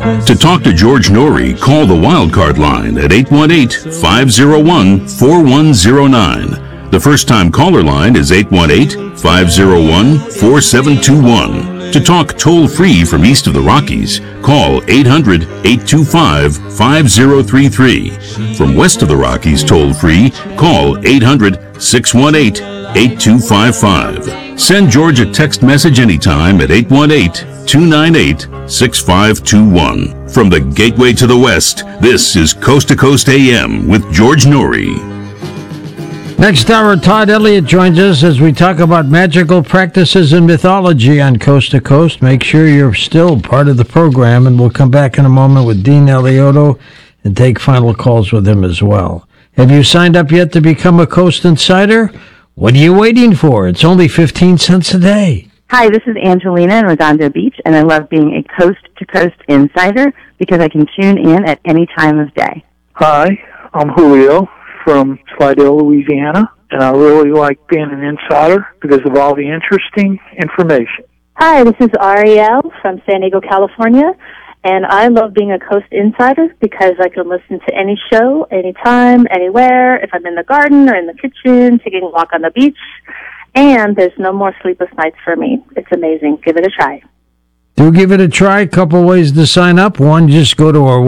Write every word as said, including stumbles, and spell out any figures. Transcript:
To talk to George Norrie, call the Wildcard line at eight one eight, five oh one, four one oh nine. The first-time caller line is eight one eight, five oh one, four seven two one. To talk toll-free from east of the Rockies, call eight hundred, eight two five, five oh three three. From west of the Rockies toll-free, call eight hundred, six one eight, eight two five five. Send George a text message anytime at eight one eight, two nine eight, six five two one. From the gateway to the west, this is Coast to Coast A M with George Norrie. Next hour, Todd Elliott joins us as we talk about magical practices and mythology on Coast to Coast. Make sure you're still part of the program, and we'll come back in a moment with Dean Eliotto and take final calls with him as well. Have you signed up yet to become a Coast Insider? What are you waiting for? It's only fifteen cents a day. Hi, this is Angelina in Redondo Beach, and I love being a coast-to-coast insider because I can tune in at any time of day. Hi, I'm Julio from Slidell, Louisiana, and I really like being an insider because of all the interesting information. Hi, this is Ariel from San Diego, California, and I love being a Coast Insider because I can listen to any show, anytime, anywhere, if I'm in the garden or in the kitchen, taking a walk on the beach, and there's no more sleepless nights for me. It's amazing. Give it a try. Do give it a try. A couple ways to sign up. One, just go to our